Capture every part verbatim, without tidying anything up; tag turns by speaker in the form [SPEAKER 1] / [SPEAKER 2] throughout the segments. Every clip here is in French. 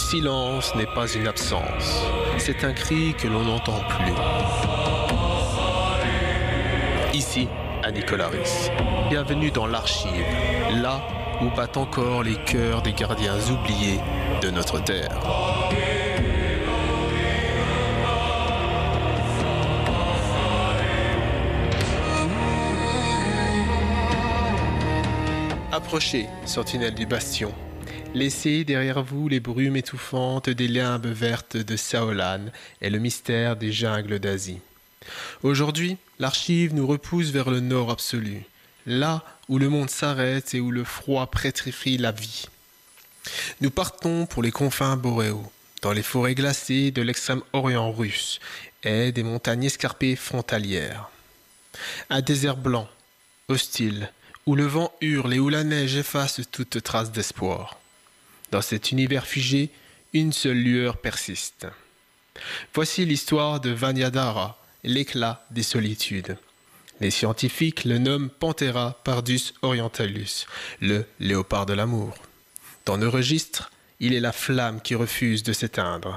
[SPEAKER 1] silence n'est pas une absence, c'est un cri que l'on n'entend plus. Ici, à Nicolas-Ris, bienvenue dans l'Archive, là où battent encore les cœurs des gardiens oubliés de notre terre. Approchez, sentinelles du bastion. Laissez derrière vous les brumes étouffantes des limbes vertes de Saolan et le mystère des jungles d'Asie. Aujourd'hui, l'Archive nous repousse vers le nord absolu, là où le monde s'arrête et où le froid pétrifie la vie. Nous partons pour les confins boréaux, dans les forêts glacées de l'extrême-orient russe et des montagnes escarpées frontalières. Un désert blanc, hostile, où le vent hurle et où la neige efface toute trace d'espoir. Dans cet univers figé, une seule lueur persiste. Voici l'histoire de Vanyadhara, l'éclat des solitudes. Les scientifiques le nomment Panthera pardus orientalus, le léopard de l'amour. Dans nos registres, il est la flamme qui refuse de s'éteindre.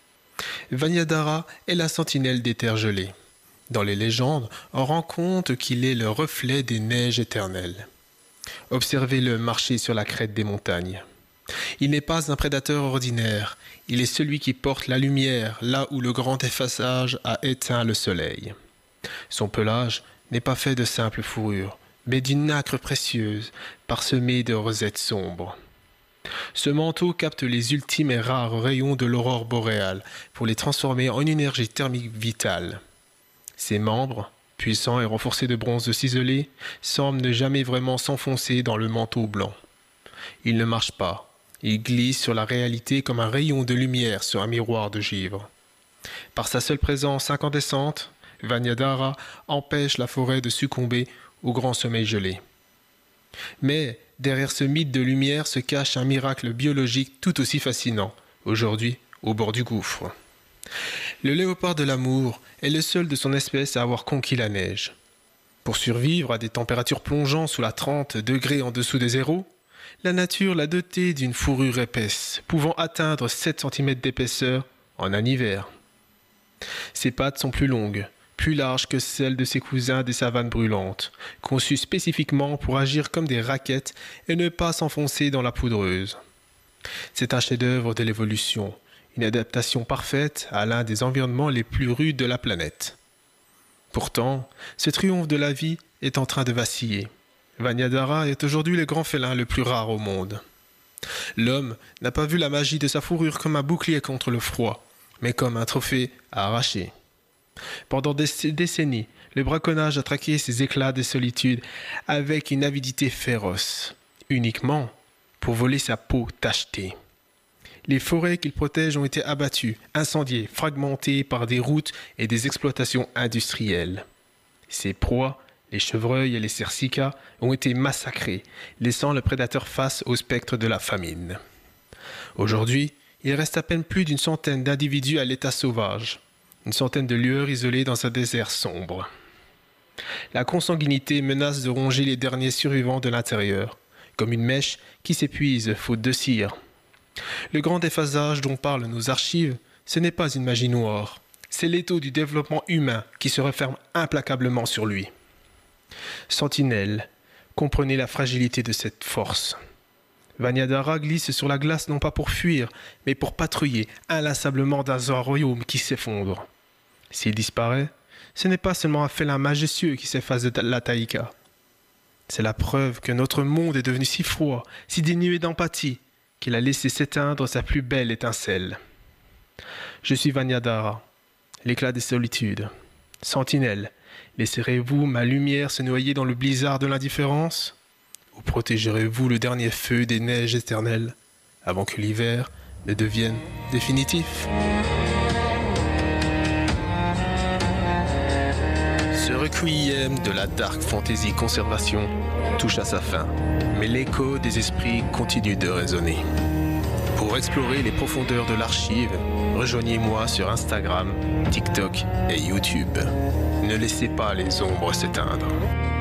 [SPEAKER 1] Vanyadhara est la sentinelle des terres gelées. Dans les légendes, on rend compte qu'il est le reflet des neiges éternelles. Observez-le marcher sur la crête des montagnes. Il n'est pas un prédateur ordinaire, il est celui qui porte la lumière là où le grand effaçage a éteint le soleil. Son pelage n'est pas fait de simple fourrure, mais d'une nacre précieuse, parsemée de rosettes sombres. Ce manteau capte les ultimes et rares rayons de l'aurore boréale pour les transformer en une énergie thermique vitale. Ses membres, puissants et renforcés de bronze ciselé, semblent ne jamais vraiment s'enfoncer dans le manteau blanc. Il ne marche pas. Il glisse sur la réalité comme un rayon de lumière sur un miroir de givre. Par sa seule présence incandescente, Vanyadhara empêche la forêt de succomber au grand sommeil gelé. Mais derrière ce mythe de lumière se cache un miracle biologique tout aussi fascinant, aujourd'hui au bord du gouffre. Le léopard de l'amour est le seul de son espèce à avoir conquis la neige. Pour survivre à des températures plongeant sous la trente degrés en dessous de zéro, la nature l'a doté d'une fourrure épaisse, pouvant atteindre sept centimètres d'épaisseur en un hiver. Ses pattes sont plus longues, plus larges que celles de ses cousins des savanes brûlantes, conçues spécifiquement pour agir comme des raquettes et ne pas s'enfoncer dans la poudreuse. C'est un chef-d'œuvre de l'évolution, une adaptation parfaite à l'un des environnements les plus rudes de la planète. Pourtant, ce triomphe de la vie est en train de vaciller. Vanyadhara est aujourd'hui le grand félin le plus rare au monde. L'homme n'a pas vu la magie de sa fourrure comme un bouclier contre le froid, mais comme un trophée à arracher. Pendant des décennies, le braconnage a traqué ses éclats de solitude avec une avidité féroce, uniquement pour voler sa peau tachetée. Les forêts qu'il protège ont été abattues, incendiées, fragmentées par des routes et des exploitations industrielles. Ses proies, les chevreuils et les cercicas, ont été massacrés, laissant le prédateur face au spectre de la famine. Aujourd'hui, il reste à peine plus d'une centaine d'individus à l'état sauvage, une centaine de lueurs isolées dans un désert sombre. La consanguinité menace de ronger les derniers survivants de l'intérieur, comme une mèche qui s'épuise faute de cire. Le grand déphasage dont parlent nos archives, ce n'est pas une magie noire, c'est l'étau du développement humain qui se referme implacablement sur lui. Sentinelle, comprenez la fragilité de cette force. Vanyadhara glisse sur la glace non pas pour fuir, mais pour patrouiller inlassablement dans un royaume qui s'effondre. S'il disparaît, ce n'est pas seulement un félin majestueux qui s'efface de la taïga. C'est la preuve que notre monde est devenu si froid, si dénué d'empathie, qu'il a laissé s'éteindre sa plus belle étincelle. Je suis Vanyadhara, l'éclat des solitudes. Sentinelle, laisserez-vous ma lumière se noyer dans le blizzard de l'indifférence ? Ou protégerez-vous le dernier feu des neiges éternelles avant que l'hiver ne devienne définitif ? Ce requiem de la dark fantasy conservation touche à sa fin, mais l'écho des esprits continue de résonner. Pour explorer les profondeurs de l'archive, rejoignez-moi sur Instagram, TikTok et YouTube. Ne laissez pas les ombres s'éteindre.